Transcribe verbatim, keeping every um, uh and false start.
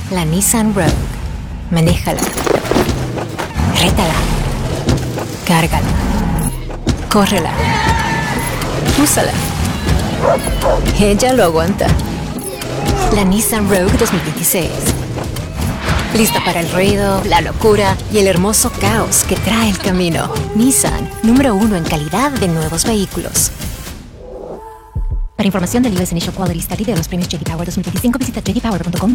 La Nissan Rogue. Manéjala. Rétala. Cárgala. Córrela. Úsala. Ella lo aguanta. La Nissan Rogue dos mil veintiséis. Lista para el ruido, la locura y el hermoso caos que trae el camino. Nissan, número uno en calidad de nuevos vehículos. Para información del U S Initial Quality Study de los premios J D Power dos mil veinticinco, visita j d power punto com.